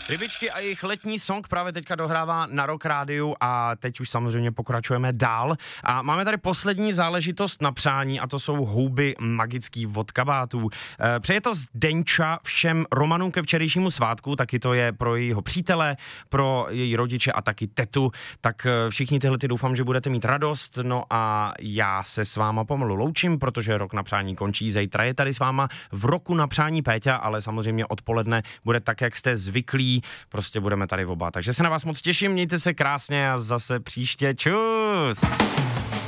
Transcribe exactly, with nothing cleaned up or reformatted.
Rybičky a jejich letní song právě teďka dohrává na Rock Rádiu a teď už samozřejmě pokračujeme dál. A máme tady poslední záležitost na přání a to jsou houby magický od kabátů. Přeje to Zdenča všem Romanům ke včerejšímu svátku, taky to je pro jejího přítele, pro její rodiče a taky tetu. Tak všichni tyhle ty doufám, že budete mít radost. No a já se s váma pomalu loučím, protože Rok na přání končí. Zítra je tady s váma v Roku na přání Péťa, ale samozřejmě odpoledne bude tak, jak jste zvyklí. Prostě budeme tady oba. Takže se na vás moc těším, mějte se krásně a zase příště. Čus!